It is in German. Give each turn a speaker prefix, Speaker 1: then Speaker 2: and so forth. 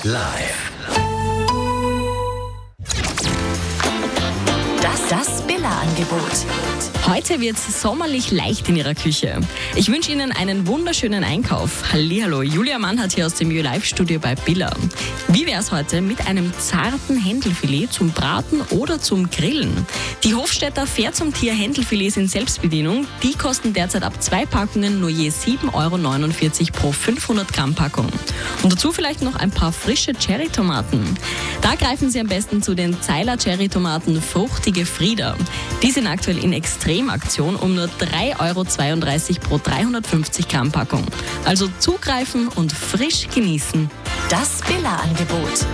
Speaker 1: Live.
Speaker 2: Das Billa-Angebot.
Speaker 3: Heute wird's sommerlich leicht in Ihrer Küche. Ich wünsche Ihnen einen wunderschönen Einkauf. Hallihallo, Julia Mannhardt hier aus dem Live-Studio bei Billa. Wie wär's heute mit einem zarten Händelfilet zum Braten oder zum Grillen? Die Hofstädter Fair zum Tier Händelfilets in Selbstbedienung, die kosten derzeit ab 2 Packungen nur je 7,49 € pro 500 Gramm Packung. Und dazu vielleicht noch ein paar frische Cherrytomaten. Da greifen Sie am besten zu den Zeiler Cherrytomaten Fruchtige Frieda. Die sind aktuell in Extremaktion um nur 3,32 € pro 350 Gramm Packung. Also zugreifen und frisch genießen.
Speaker 2: Das Billa-Angebot.